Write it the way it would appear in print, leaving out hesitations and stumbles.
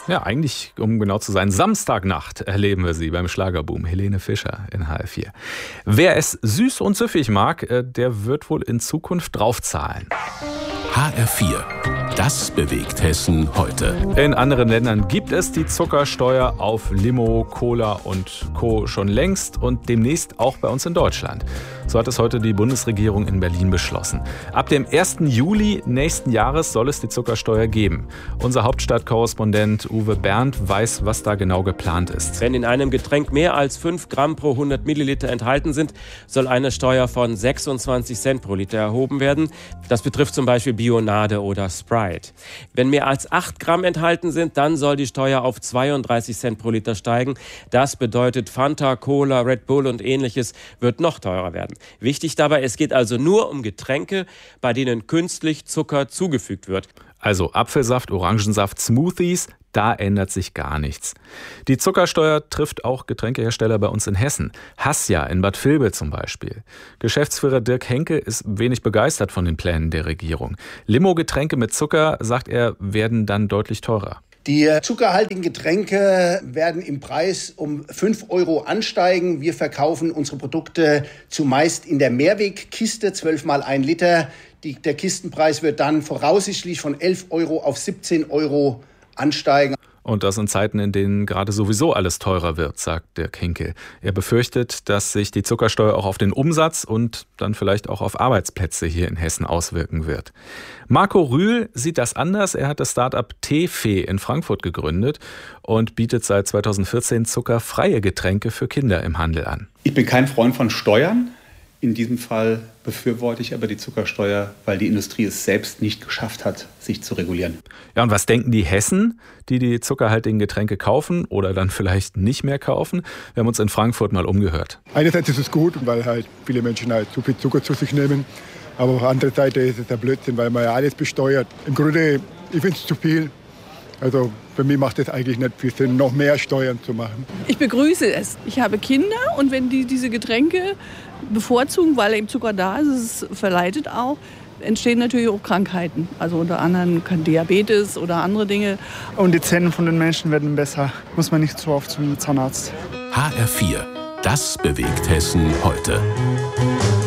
Ja, eigentlich, um genau zu sein, Samstagnacht erleben wir sie beim Schlagerboom. Helene Fischer in HR4. Wer es süß und süffig mag, der wird wohl in Zukunft draufzahlen. HR4. Das bewegt Hessen heute. In anderen Ländern gibt es die Zuckersteuer auf Limo, Cola und Co. schon längst und demnächst auch bei uns in Deutschland. So hat es heute die Bundesregierung in Berlin beschlossen. Ab dem 1. Juli nächsten Jahres soll es die Zuckersteuer geben. Unser Hauptstadtkorrespondent Uwe Berndt weiß, was da genau geplant ist. Wenn in einem Getränk mehr als 5 Gramm pro 100 Milliliter enthalten sind, soll eine Steuer von 26 Cent pro Liter erhoben werden. Das betrifft zum Beispiel Bionade oder Sprite. Wenn mehr als 8 Gramm enthalten sind, dann soll die Steuer auf 32 Cent pro Liter steigen. Das bedeutet, Fanta, Cola, Red Bull und ähnliches wird noch teurer werden. Wichtig dabei, es geht also nur um Getränke, bei denen künstlich Zucker zugefügt wird. Also Apfelsaft, Orangensaft, Smoothies, da ändert sich gar nichts. Die Zuckersteuer trifft auch Getränkehersteller bei uns in Hessen. Hasja in Bad Vilbel zum Beispiel. Geschäftsführer Dirk Henke ist wenig begeistert von den Plänen der Regierung. Limo-Getränke mit Zucker, sagt er, werden dann deutlich teurer. Die zuckerhaltigen Getränke werden im Preis um 5 Euro ansteigen. Wir verkaufen unsere Produkte zumeist in der Mehrwegkiste, 12 mal 1 Liter. Der Kistenpreis wird dann voraussichtlich von 11 Euro auf 17 Euro ansteigen. Und das in Zeiten, in denen gerade sowieso alles teurer wird, sagt Dirk Henke. Er befürchtet, dass sich die Zuckersteuer auch auf den Umsatz und dann vielleicht auch auf Arbeitsplätze hier in Hessen auswirken wird. Marco Rühl sieht das anders. Er hat das Start-up Teefee in Frankfurt gegründet und bietet seit 2014 zuckerfreie Getränke für Kinder im Handel an. Ich bin kein Freund von Steuern. In diesem Fall befürworte ich aber die Zuckersteuer, weil die Industrie es selbst nicht geschafft hat, sich zu regulieren. Ja, und was denken die Hessen, die die zuckerhaltigen Getränke kaufen oder dann vielleicht nicht mehr kaufen? Wir haben uns in Frankfurt mal umgehört. Einerseits ist es gut, weil halt viele Menschen halt zu viel Zucker zu sich nehmen. Aber auf der anderen Seite ist es der Blödsinn, weil man ja alles besteuert. Im Grunde, ich finde es zu viel. Also für mich macht es eigentlich nicht viel Sinn, noch mehr Steuern zu machen. Ich begrüße es. Ich habe Kinder und wenn die diese Getränke bevorzugen, weil eben Zucker da ist, es verleitet auch, entstehen natürlich auch Krankheiten. Also unter anderem kann Diabetes oder andere Dinge. Und die Zähne von den Menschen werden besser. Muss man nicht so oft zum Zahnarzt. HR4. Das bewegt Hessen heute.